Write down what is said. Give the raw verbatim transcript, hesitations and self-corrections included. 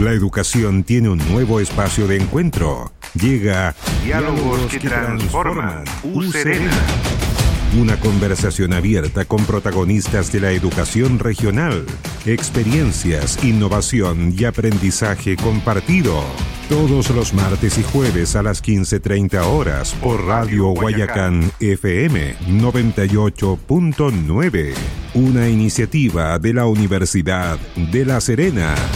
La educación tiene un nuevo espacio de encuentro. Llega Diálogos que transforman. U Serena. Una conversación abierta con protagonistas de la educación regional, experiencias, innovación y aprendizaje compartido. Todos los martes y jueves a las quince treinta horas por Radio Guayacán F M noventa y ocho punto nueve. Una iniciativa de la Universidad de La Serena.